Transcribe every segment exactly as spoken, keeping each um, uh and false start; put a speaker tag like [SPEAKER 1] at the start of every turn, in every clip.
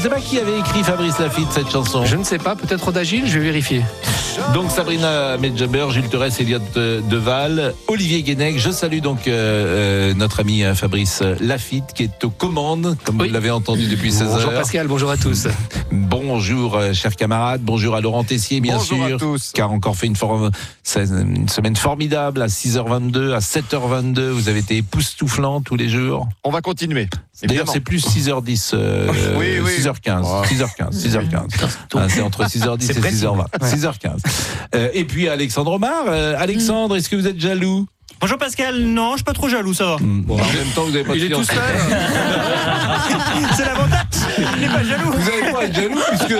[SPEAKER 1] Je ne sais pas qui avait écrit Fabrice Lafitte cette chanson.
[SPEAKER 2] Je ne sais pas, peut-être Odagile, je vais vérifier.
[SPEAKER 1] Donc Sabrina Medjaber, Jules Torres, Elliot Deval, Olivier Guénec. Je salue donc euh, euh, notre ami Fabrice Lafitte qui est aux commandes, comme oui. vous l'avez entendu depuis seize heures.
[SPEAKER 2] Bonjour Pascal, bonjour à tous.
[SPEAKER 1] Bonjour euh, chers camarades, bonjour à Laurent Tessier bien
[SPEAKER 2] bonjour
[SPEAKER 1] sûr,
[SPEAKER 2] à tous.
[SPEAKER 1] Qui a encore fait une, for- une semaine formidable à six heures vingt-deux, à sept heures vingt-deux. Vous avez été époustouflants tous les jours.
[SPEAKER 3] On va continuer.
[SPEAKER 1] D'ailleurs, c'est plus six heures dix, euh, oui, oui. six heures quinze, oh. six heures quinze, six heures quinze. Ah, c'est entre six heures dix et six heures vingt. Ouais. six heures quinze. Euh, et puis Alexandre Omar. Euh, Alexandre, est-ce que vous êtes jaloux ?
[SPEAKER 4] Bonjour Pascal, non, je suis pas trop jaloux, ça va.
[SPEAKER 1] Mmh. Bon, en même temps, vous avez pas de
[SPEAKER 2] Il est tout seul.
[SPEAKER 4] C'est l'avantage. Il n'est pas jaloux.
[SPEAKER 1] Vous n'allez pas être jaloux puisque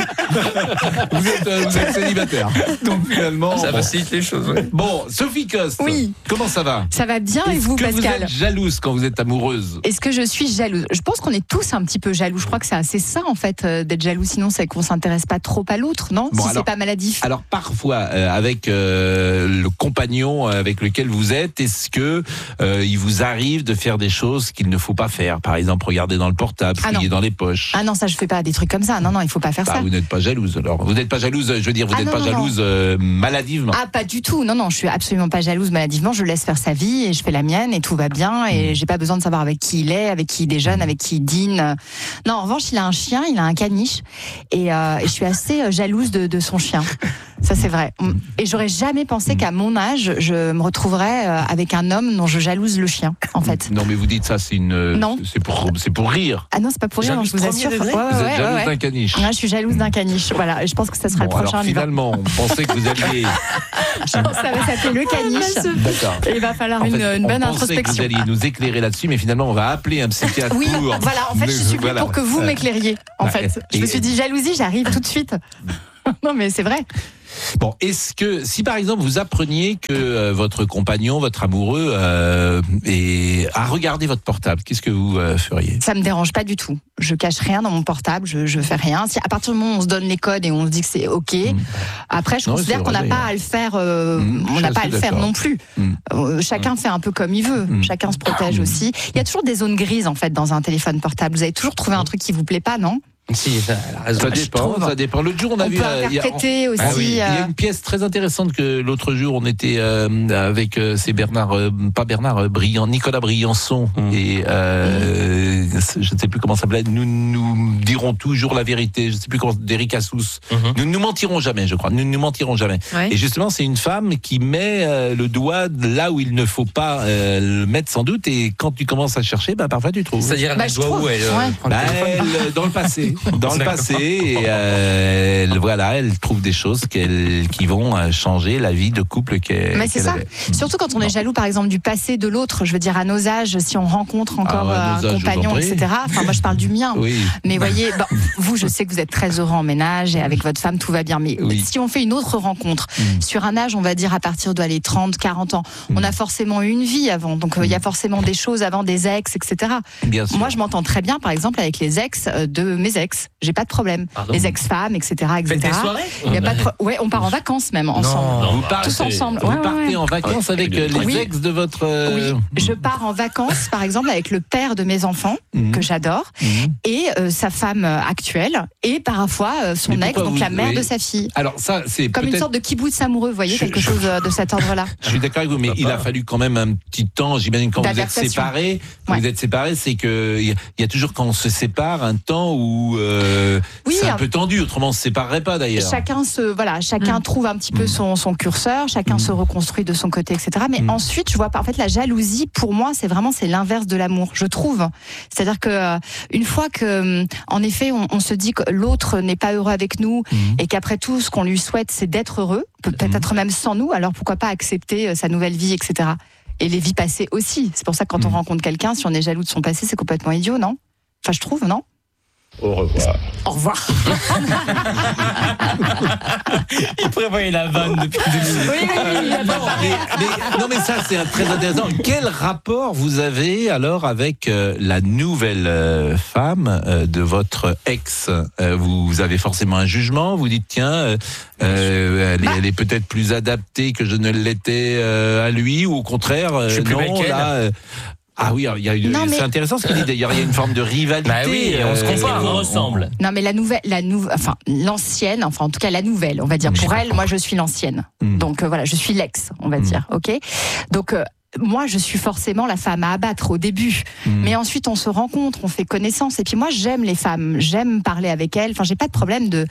[SPEAKER 1] vous êtes, euh, vous êtes célibataire. Donc finalement,
[SPEAKER 2] ça
[SPEAKER 1] bon.
[SPEAKER 2] facilite les choses. Ouais.
[SPEAKER 1] Bon, Sophie Coste.
[SPEAKER 5] Oui.
[SPEAKER 1] Comment ça va ?
[SPEAKER 5] Ça va bien et vous,
[SPEAKER 1] Pascal ? Est-ce que
[SPEAKER 5] Pascal ?
[SPEAKER 1] vous êtes jalouse quand vous êtes amoureuse ?
[SPEAKER 5] Est-ce que je suis jalouse ? Je pense qu'on est tous un petit peu jaloux. Je crois que c'est assez sain en fait euh, d'être jaloux. Sinon, c'est qu'on s'intéresse pas trop à l'autre, non ?
[SPEAKER 1] Bon,
[SPEAKER 5] si
[SPEAKER 1] alors,
[SPEAKER 5] c'est pas maladif.
[SPEAKER 1] Alors parfois, euh, avec euh, le compagnon avec lequel vous êtes, est-ce que euh, il vous arrive de faire des choses qu'il ne faut pas faire ? Par exemple, regarder dans le portable,
[SPEAKER 5] ah
[SPEAKER 1] fouiller dans les poches.
[SPEAKER 5] Ah non, ça je fais pas des trucs comme ça. Non, non, il faut pas faire
[SPEAKER 1] bah,
[SPEAKER 5] ça.
[SPEAKER 1] Vous n'êtes pas jalouse alors. Vous n'êtes pas jalouse. Je veux dire, vous
[SPEAKER 5] ah,
[SPEAKER 1] n'êtes
[SPEAKER 5] non,
[SPEAKER 1] pas
[SPEAKER 5] non,
[SPEAKER 1] jalouse euh, maladivement.
[SPEAKER 5] Ah pas du tout. Non, non, je suis absolument pas jalouse maladivement. Je laisse faire sa vie et je fais la mienne et tout va bien et mmh. j'ai pas besoin de savoir avec qui il est, avec qui il déjeune, avec qui il dîne. Non, en revanche, il a un chien, il a un caniche et, euh, et je suis assez jalouse de, de son chien. Ça c'est vrai. Et j'aurais jamais pensé qu'à mon âge, je me retrouverais avec un homme dont je jalouse le chien, en fait.
[SPEAKER 1] Non, mais vous dites ça, c'est une.
[SPEAKER 5] Non.
[SPEAKER 1] C'est pour, c'est pour rire.
[SPEAKER 5] Ah non, c'est pas pour rire, non, je vous assure. Ouais,
[SPEAKER 1] vous
[SPEAKER 5] ouais,
[SPEAKER 1] êtes
[SPEAKER 5] ouais,
[SPEAKER 1] jalouse
[SPEAKER 5] ouais.
[SPEAKER 1] d'un caniche.
[SPEAKER 5] Ouais, je suis jalouse d'un caniche. Voilà, et je pense que ça sera
[SPEAKER 1] bon,
[SPEAKER 5] le prochain.
[SPEAKER 1] Alors finalement, on pensait que vous alliez.
[SPEAKER 5] Ça va s'appeler le caniche.
[SPEAKER 1] D'accord.
[SPEAKER 5] Et il va falloir
[SPEAKER 1] en
[SPEAKER 5] une,
[SPEAKER 1] fait,
[SPEAKER 5] une bonne
[SPEAKER 1] on
[SPEAKER 5] introspection.
[SPEAKER 1] Que vous alliez nous éclairer là-dessus, mais finalement, on va appeler un psychiatre.
[SPEAKER 5] Oui,
[SPEAKER 1] pour...
[SPEAKER 5] voilà. En fait, je suis venu voilà. pour que vous m'éclairiez. En fait, je me suis dit jalousie, j'arrive tout de suite. Non, mais c'est vrai.
[SPEAKER 1] Bon, est-ce que si par exemple vous appreniez que euh, votre compagnon, votre amoureux, euh, est, a regardé votre portable, qu'est-ce que vous euh, feriez ?
[SPEAKER 5] Ça me dérange pas du tout. Je cache rien dans mon portable, je, je fais rien. Si à partir du moment où on se donne les codes et on se dit que c'est ok, mmh. après je non, considère qu'on n'a pas à le faire. Euh, mmh, on n'a pas à le faire non plus. Mmh. Euh, chacun mmh. fait un peu comme il veut. Mmh. Chacun se protège mmh. aussi. Il y a toujours des zones grises en fait dans un téléphone portable. Vous avez toujours trouvé un truc qui vous plaît pas, non ?
[SPEAKER 2] Si, ça,
[SPEAKER 1] ça dépend, ça dépend. L'autre jour, on a
[SPEAKER 5] on
[SPEAKER 1] vu.
[SPEAKER 5] peut interpréter
[SPEAKER 1] euh,
[SPEAKER 5] aussi.
[SPEAKER 1] Ah oui,
[SPEAKER 5] euh...
[SPEAKER 1] Il y a une pièce très intéressante que l'autre jour, on était euh, avec euh, c'est Bernard, euh, pas Bernard euh, Briand, Nicolas Briançon mmh. et euh, mmh. je ne sais plus comment ça s'appelait. Nous nous dirons toujours la vérité. Je ne sais plus comment. D'Éric Assous. Mmh. Nous ne nous mentirons jamais, je crois. Nous ne nous mentirons jamais. Ouais. Et justement, c'est une femme qui met euh, le doigt là où il ne faut pas euh, le mettre sans doute. Et quand tu commences à chercher, bah parfois tu trouves.
[SPEAKER 2] C'est-à-dire elle
[SPEAKER 5] bah,
[SPEAKER 2] doit où elle,
[SPEAKER 5] ouais.
[SPEAKER 2] euh,
[SPEAKER 1] bah, elle dans le passé, dans le passé. Et euh, elle, voilà, elle trouve des choses qu'elle, qui vont changer la vie de couple qu'elle,
[SPEAKER 5] Mais c'est
[SPEAKER 1] qu'elle
[SPEAKER 5] ça.
[SPEAKER 1] avait.
[SPEAKER 5] Surtout quand on est jaloux, par exemple, du passé de l'autre. Je veux dire, à nos âges, si on rencontre encore ah ouais, un âges, compagnon, et cetera. Enfin, moi, je parle du mien.
[SPEAKER 1] Oui.
[SPEAKER 5] Mais voyez, bon, vous, je sais que vous êtes très heureux en ménage et avec votre femme, tout va bien. Mais oui. si on fait une autre rencontre, mmh. sur un âge, on va dire à partir de allez, trente, quarante ans, mmh. on a forcément eu une vie avant. Donc, il euh, y a forcément des choses avant, des ex, et cetera. Bien sûr. Moi, je m'entends très bien, par exemple, avec les ex de mes ex. J'ai pas de problème. Pardon. Les ex-femmes, et cetera, et cetera.
[SPEAKER 2] Faites des soirées ?
[SPEAKER 5] Il y a pas de pro... Ouais, on part en vacances même ensemble.
[SPEAKER 1] Non, vous partez,
[SPEAKER 5] tous ensemble.
[SPEAKER 1] Vous
[SPEAKER 5] ouais,
[SPEAKER 1] partez
[SPEAKER 5] ouais.
[SPEAKER 1] en vacances avec les oui. ex de votre.
[SPEAKER 5] Oui, je pars en vacances, par exemple, avec le père de mes enfants mmh. que j'adore mmh. et euh, sa femme actuelle et parfois euh, son ex, donc vous... la mère oui. de sa fille.
[SPEAKER 1] Alors ça, c'est
[SPEAKER 5] comme une sorte de kibbutz amoureux, vous voyez, je, quelque je... chose de cet ordre-là.
[SPEAKER 1] Je suis d'accord avec vous, mais il a fallu quand même un petit temps. J'imagine quand vous êtes séparés, quand ouais. vous êtes séparés, c'est que il y, y a toujours quand on se sépare un temps où euh, oui, c'est un peu tendu. Autrement, on se séparerait pas d'ailleurs.
[SPEAKER 5] Chacun se, voilà, chacun mmh. trouve un petit peu son, son curseur, chacun mmh. se reconstruit de son côté, et cetera. Mais mmh. ensuite, je vois pas. En fait, la jalousie, pour moi, c'est vraiment c'est l'inverse de l'amour, je trouve. C'est-à-dire que euh, une fois que, en effet, on, on se dit que l'autre n'est pas heureux avec nous mmh. et qu'après tout, ce qu'on lui souhaite, c'est d'être heureux, peut-être mmh. même sans nous. Alors pourquoi pas accepter euh, sa nouvelle vie, et cetera. Et les vies passées aussi. C'est pour ça que quand mmh. on rencontre quelqu'un, si on est jaloux de son passé, c'est complètement idiot, non ? Enfin, je trouve, non ?
[SPEAKER 3] Au revoir.
[SPEAKER 5] Au revoir.
[SPEAKER 4] Il prévoyait la vanne depuis deux minutes.
[SPEAKER 5] Oui, oui, oui.
[SPEAKER 1] Non, mais, mais, non, mais ça, c'est un très intéressant. Quel rapport vous avez alors avec euh, la nouvelle euh, femme euh, de votre ex euh, Vous avez forcément un jugement. Vous dites tiens, euh, euh, elle, est, elle est peut-être plus adaptée que je ne l'étais euh, à lui, ou au contraire, euh,
[SPEAKER 2] je suis plus
[SPEAKER 1] non,
[SPEAKER 2] belle qu'elle.
[SPEAKER 1] là. Euh, Ah oui, il y a une-
[SPEAKER 5] Non, mais-
[SPEAKER 1] c'est intéressant ce qu'il dit. D'ailleurs, il y a une forme de rivalité.
[SPEAKER 2] Bah oui, on se
[SPEAKER 1] euh,
[SPEAKER 2] compare,
[SPEAKER 6] On
[SPEAKER 2] on-
[SPEAKER 6] ressemble.
[SPEAKER 5] Non, mais la nouvelle, la nou- enfin l'ancienne, enfin en tout cas la nouvelle, on va dire. Pour elle, moi je suis l'ancienne.
[SPEAKER 1] Mm.
[SPEAKER 5] Donc euh, voilà, je suis l'ex, on va
[SPEAKER 1] Mm.
[SPEAKER 5] dire. Ok. Donc euh, moi, je suis forcément la femme à abattre au début,
[SPEAKER 1] Mm.
[SPEAKER 5] mais ensuite on se rencontre, on fait connaissance. Et puis moi, j'aime les femmes, j'aime parler avec elles. Enfin, j'ai pas de problème de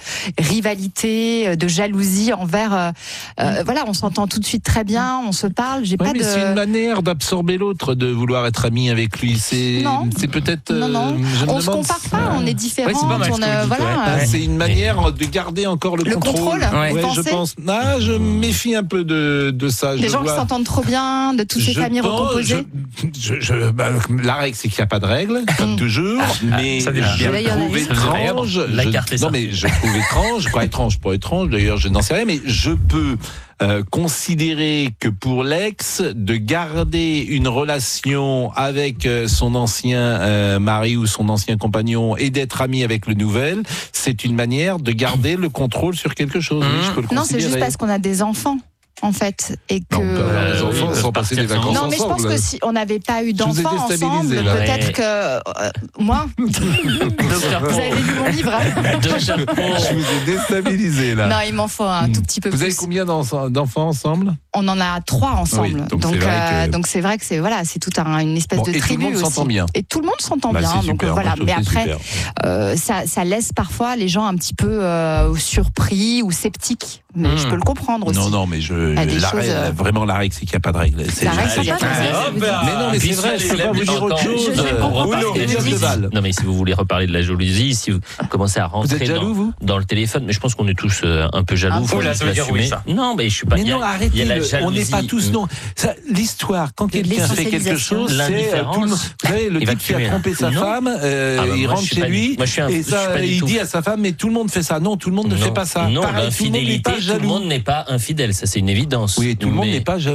[SPEAKER 5] rivalité, de jalousie envers. Euh, euh, voilà, on s'entend tout de suite très bien, on se parle. J'ai
[SPEAKER 1] Ouais,
[SPEAKER 5] pas
[SPEAKER 1] mais
[SPEAKER 5] de.
[SPEAKER 1] c'est une manière d'absorber l'autre, de vouloir être ami avec lui. C'est,
[SPEAKER 5] Non.
[SPEAKER 1] c'est peut-être.
[SPEAKER 5] Non, non.
[SPEAKER 1] euh, je me
[SPEAKER 5] On se
[SPEAKER 1] demande
[SPEAKER 5] compare
[SPEAKER 1] si-
[SPEAKER 5] pas, on est
[SPEAKER 6] Ouais,
[SPEAKER 5] différents.
[SPEAKER 6] c'est pas mal ce
[SPEAKER 5] on,
[SPEAKER 6] que
[SPEAKER 5] euh,
[SPEAKER 6] vous dites,
[SPEAKER 5] voilà.
[SPEAKER 6] ouais.
[SPEAKER 5] euh,
[SPEAKER 1] Ah, c'est une manière de garder encore le,
[SPEAKER 5] Le contrôle,
[SPEAKER 1] Ouais,
[SPEAKER 5] vous
[SPEAKER 1] je
[SPEAKER 5] pensez
[SPEAKER 1] pense. Ah, je me méfie un peu de, de ça.
[SPEAKER 5] Les
[SPEAKER 1] je
[SPEAKER 5] gens qui
[SPEAKER 1] vois-
[SPEAKER 5] s'entendent trop bien, de toutes ces
[SPEAKER 1] Je
[SPEAKER 5] familles
[SPEAKER 1] pense-
[SPEAKER 5] recomposées.
[SPEAKER 1] Je, je, je- bah, la règle, c'est qu'il n'y a pas de règle, comme
[SPEAKER 5] Mm.
[SPEAKER 1] toujours. mais
[SPEAKER 6] ça dépend
[SPEAKER 1] je
[SPEAKER 6] bien.
[SPEAKER 5] Il y en a
[SPEAKER 1] trouve
[SPEAKER 5] une.
[SPEAKER 1] étrange.
[SPEAKER 6] La
[SPEAKER 1] je-
[SPEAKER 6] carte est
[SPEAKER 1] non,
[SPEAKER 6] ça.
[SPEAKER 1] mais je trouve étrange, quoi, étrange, pas étrange. D'ailleurs, je n'en sais rien, mais je peux euh, considérer que pour l'ex, de garder une relation avec euh, son ancien euh, mari ou son ancien compagnon et d'être ami avec le nouvel, c'est une manière de garder le contrôle sur quelque chose. Oui, je peux le
[SPEAKER 5] Non, c'est
[SPEAKER 1] considérer.
[SPEAKER 5] juste parce qu'on a des enfants, en fait, et que.
[SPEAKER 1] Non, on peut avoir des
[SPEAKER 6] Euh,
[SPEAKER 1] enfants
[SPEAKER 6] oui,
[SPEAKER 1] sans
[SPEAKER 6] ils
[SPEAKER 1] passer des
[SPEAKER 6] peuvent partir
[SPEAKER 1] vacances
[SPEAKER 5] Non, mais je pense
[SPEAKER 1] ensemble.
[SPEAKER 5] que si on n'avait pas eu
[SPEAKER 1] Je vous ai
[SPEAKER 5] d'enfants
[SPEAKER 1] déstabilisé,
[SPEAKER 5] ensemble,
[SPEAKER 1] là.
[SPEAKER 5] peut-être
[SPEAKER 6] Ouais.
[SPEAKER 5] que euh, moi,
[SPEAKER 6] Docteur
[SPEAKER 5] vous avez lu mon livre. Hein
[SPEAKER 6] Docteur
[SPEAKER 1] Je vous ai déstabilisé là.
[SPEAKER 5] non, il m'en faut un tout petit peu
[SPEAKER 1] Vous avez
[SPEAKER 5] plus.
[SPEAKER 1] combien d'enfants d'enfants ensemble?
[SPEAKER 5] On en a trois ensemble,
[SPEAKER 1] Oui, donc
[SPEAKER 5] donc
[SPEAKER 1] c'est vrai
[SPEAKER 5] euh,
[SPEAKER 1] que-
[SPEAKER 5] donc c'est vrai que c'est voilà, c'est tout un, une espèce
[SPEAKER 1] Bon,
[SPEAKER 5] de
[SPEAKER 1] et tout le
[SPEAKER 5] tribu
[SPEAKER 1] monde
[SPEAKER 5] aussi.
[SPEAKER 1] s'entend bien.
[SPEAKER 5] Et tout le monde s'entend
[SPEAKER 1] Bah,
[SPEAKER 5] bien,
[SPEAKER 1] c'est
[SPEAKER 5] donc
[SPEAKER 1] super,
[SPEAKER 5] euh, voilà.
[SPEAKER 1] moi, je trouve
[SPEAKER 5] Mais
[SPEAKER 1] que c'est
[SPEAKER 5] après,
[SPEAKER 1] super.
[SPEAKER 5] euh, ça, ça laisse parfois les gens un petit peu euh, surpris ou sceptiques. Mais
[SPEAKER 6] Mmh.
[SPEAKER 5] je peux le comprendre aussi.
[SPEAKER 1] Non, non, mais je,
[SPEAKER 5] Il y a des
[SPEAKER 1] la
[SPEAKER 5] choses,
[SPEAKER 1] règle,
[SPEAKER 5] euh,
[SPEAKER 1] vraiment la règle, c'est qu'il n'y a pas de règle. C'est-
[SPEAKER 5] La règle, c'est qu'il y a
[SPEAKER 6] Ah,
[SPEAKER 5] pas de règle.
[SPEAKER 6] hop,
[SPEAKER 1] Mais non, mais
[SPEAKER 6] Puis
[SPEAKER 1] c'est vrai,
[SPEAKER 6] si
[SPEAKER 1] je peux
[SPEAKER 6] elle
[SPEAKER 1] pas vous
[SPEAKER 6] aime
[SPEAKER 1] dire autre
[SPEAKER 6] entendre-
[SPEAKER 1] chose.
[SPEAKER 5] Je ne comprends pas
[SPEAKER 1] Uno,
[SPEAKER 5] ce que
[SPEAKER 1] Elias
[SPEAKER 5] vous dites.
[SPEAKER 1] Deval.
[SPEAKER 6] Non, mais si vous voulez reparler de la jalousie, si vous commencez à
[SPEAKER 1] Vous
[SPEAKER 6] rentrer
[SPEAKER 1] êtes jaloux,
[SPEAKER 6] dans,
[SPEAKER 1] vous?
[SPEAKER 6] dans le téléphone, mais je pense qu'on est tous euh, un peu jaloux.
[SPEAKER 5] Un
[SPEAKER 6] faut
[SPEAKER 5] peu.
[SPEAKER 6] juste
[SPEAKER 5] Oh
[SPEAKER 4] là, ça veut dire
[SPEAKER 6] l'assumer.
[SPEAKER 4] oui, ça.
[SPEAKER 6] Non, mais je suis pas.
[SPEAKER 1] Mais
[SPEAKER 6] il y a-
[SPEAKER 1] non,
[SPEAKER 6] il y a
[SPEAKER 1] arrêtez,
[SPEAKER 6] la
[SPEAKER 1] le- on n'est pas
[SPEAKER 6] jalousie.
[SPEAKER 1] tous non. Ça, l'histoire, quand
[SPEAKER 5] Il y a de
[SPEAKER 1] quelqu'un fait quelque
[SPEAKER 5] l'essentialisation.
[SPEAKER 1] chose, c'est euh, tout le monde. Vous savez, le
[SPEAKER 6] Il va
[SPEAKER 1] type qui a
[SPEAKER 6] tuer, là.
[SPEAKER 1] trompé sa
[SPEAKER 6] Non.
[SPEAKER 1] femme, euh,
[SPEAKER 6] Ah bah,
[SPEAKER 1] il
[SPEAKER 6] moi,
[SPEAKER 1] rentre
[SPEAKER 6] je suis
[SPEAKER 1] chez
[SPEAKER 6] pas du-
[SPEAKER 1] lui
[SPEAKER 6] moi, je suis un-
[SPEAKER 1] et
[SPEAKER 6] je suis
[SPEAKER 1] ça,
[SPEAKER 6] pas du
[SPEAKER 1] il
[SPEAKER 6] tout.
[SPEAKER 1] dit à sa femme, mais tout le monde fait ça. Non, tout le monde ne
[SPEAKER 6] Non.
[SPEAKER 1] fait pas ça.
[SPEAKER 6] Non,
[SPEAKER 1] Pareil, tout le monde n'est
[SPEAKER 6] l'infidélité,
[SPEAKER 1] pas
[SPEAKER 6] tout le
[SPEAKER 1] jaloux.
[SPEAKER 6] monde n'est pas infidèle, ça c'est une évidence.
[SPEAKER 1] Oui, tout le monde
[SPEAKER 6] Mais-
[SPEAKER 1] n'est pas jaloux.